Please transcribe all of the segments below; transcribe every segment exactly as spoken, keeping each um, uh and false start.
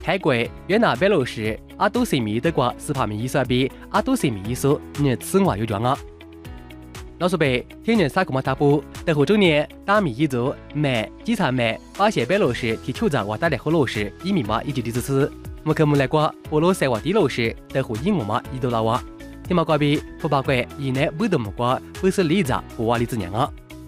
泰国、越南、白俄罗斯、阿多西米德国斯帕米伊索比阿多西米伊索你此外有状啊。老苏北天人萨库马塔布德湖周年打米一族美基查美发现白俄罗斯提球在瓦达来和罗斯以密码以及的支持。目克姆来过俄罗斯瓦迪罗斯德湖英我嘛一度拉瓦。天马瓜比普巴国以内不得木瓜不是里扎和瓦里子娘啊。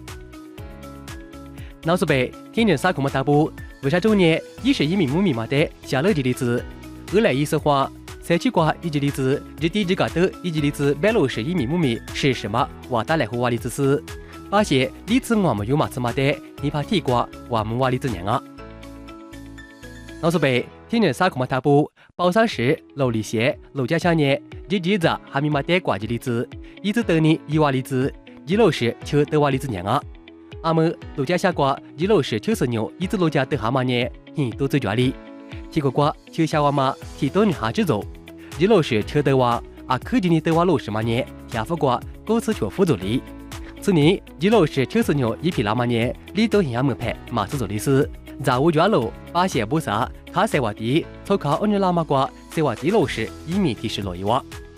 老苏北天人萨库马塔布。为啥周年一是一名木密码的下楼的例子？俄来意思话，三七瓜以及例子，日底日嘎斗以及例子，白罗是一名木密是什么？瓦达来和瓦里子是，发现例子我们有马子嘛的，你怕提瓜瓦木瓦里子娘啊。老苏北天人萨库马塔布，宝山市楼里县楼家乡年日日子哈密码的挂的例子，一直等你一瓦例子，一楼是求得瓦里子娘啊。阿们陆家下瓜，一楼是九十牛，一直陆家得蛤蟆呢，你都最专利。提个瓜，求下娃嘛，提多女哈制作。一楼是车得娃，啊，科技的得娃楼是嘛呢？天赋瓜，果子全辅助力。此年一楼是九十牛，一匹拉嘛呢？里头银门牌马子做历史。在五角楼八线不杀，卡塞瓦迪，抽考二女拉嘛瓜，塞瓦迪楼是一米提示罗伊娃。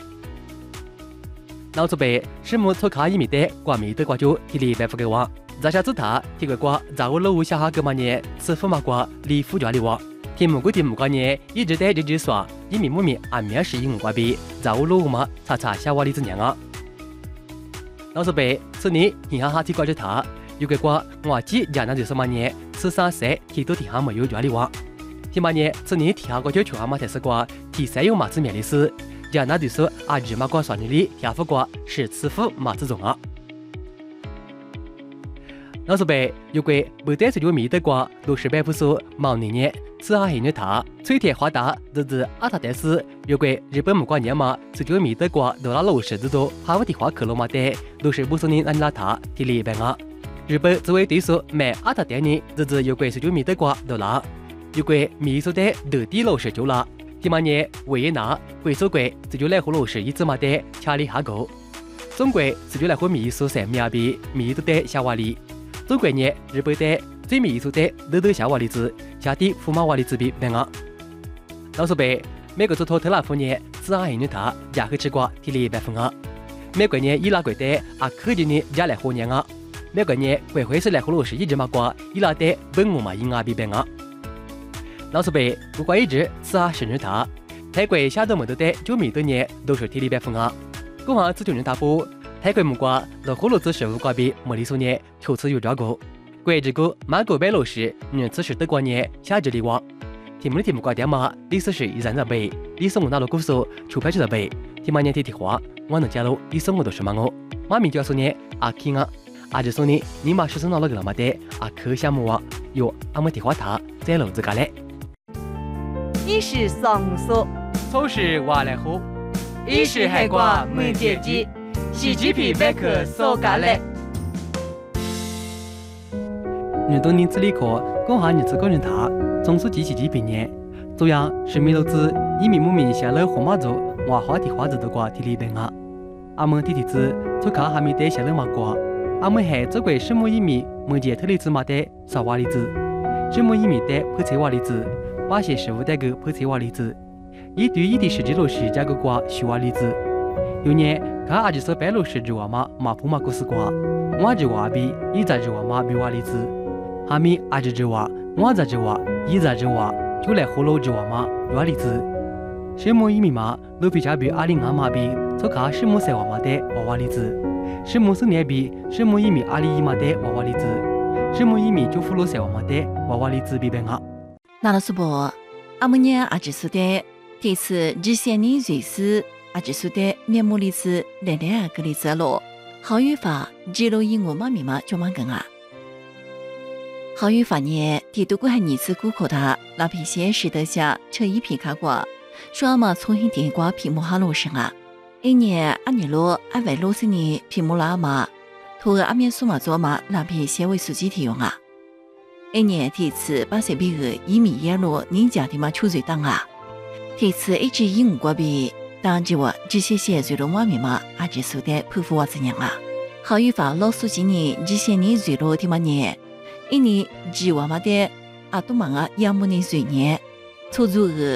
老祖辈是木抽考一米的瓜米的瓜就提里百副给娃。在下子他提个瓜，在我楼下哈个嘛呢？是驸马瓜离副家里哇。天木瓜天木瓜呢，一直在日日耍，一米木米俺面是一木瓜比，在我楼嘛查查下瓦里子娘啊。老师辈，此年你哈哈提瓜着他，有个瓜我记家那就是嘛呢？十三岁提都提哈没有家里哇。天嘛呢？此年提哈个就全哈嘛才是瓜，提三有马子面的事，家那就是啊日嘛瓜算你里天赋瓜是慈父马子种啊。老师辈，有个不单是就米的瓜，六十百不数毛年年，此下黑女他，吹天花大，日日阿他但是，有个日本木瓜年嘛，是就米的瓜，到了六十之多，哈沃的花克罗嘛的，六十不数年安拉他，提里边啊。日本作为对手买阿他店呢，日日有个是就米的瓜到啦，有个米数的到底六十就啦，提嘛年维也纳、贵州国是就来和六十一只嘛的，查理哈狗，中国是就来和米数三米阿比，米都得下瓦里。中国呢，日本的最米数的都都下瓦里子，下底驸马瓦里子比别个。老师辈，美国总统特朗普呢，只阿黑女他家和吃瓜提了一百分啊。美国呢，伊拉国的啊科技呢家来和年啊。美国呢，国会是来和罗是一直嘛瓜，伊拉的本我嘛应啊比别个。老师辈，不过一直是啊生日他，泰国下到么多的九米多年都是提了一百分啊。过行自救人大波。泰国木瓜和火炉子食物瓜比莫里苏年确实有照顾。国之国曼谷白罗市女此时德国年下这里王。题目的题目瓜点嘛，历史是一三十倍，历史我拿了古数出牌就的倍。题目年题题话，我能加入历史我都是嘛我。妈咪就要说呢，阿 king 啊，阿就说呢，你妈是生拿了个了嘛的，阿可项目啊，哟，阿么题话他在楼子家嘞。 一是上说， 初是瓦来喝， 一是海瓜没解鸡。喜剧皮百科搜嘎嘞。 日东宁子理科讲下日子个人他，总是记起几百年。主要是米楼子以米木米下了河马族，娃花的花子的瓜提里边啊。阿们提提子，就看还没得下了嘛瓜。阿们还做过什么一米没见特里子嘛的啥瓦里子，什么一米的破车瓦里子，把些食物带个破车瓦里子，一对一的十几罗是加个瓜虚瓦里子。有年。看阿就是白罗是日娃嘛，马普马古斯瓜，我日娃比一在日娃嘛比娃里子，哈米阿日日娃，我在日娃，一在日娃，就来火炉日娃嘛娃里子。什么一米嘛，路比家比阿里阿妈比，就看什么三娃嘛的娃娃里子，什么是年比什么一米阿里姨妈的娃娃里子，什么一米就葫芦三娃嘛的娃娃里子比别个。 那老师伯，阿姆年阿只说的，这次日线你瑞士。阿只说的面目里子来来个里子咯，好语法记录英文嘛密码就蛮跟啊。好语法呢，第多个还二次顾客他那批些是得下车一批卡瓜，说阿嘛重新点瓜屏幕哈罗上啊。一年阿尼罗阿外罗斯呢屏幕啦嘛，图个阿面数码做嘛那批些为数据提用啊。一年第一次把这笔个一米一罗人家的嘛出最当啊，第一次一直英文瓜比。当着我这些些最罗马密码，阿只说的佩服我怎样啊？好语法老苏今年这些年最罗的嘛年，一年只我嘛的阿多忙啊，要么年最年， 操作的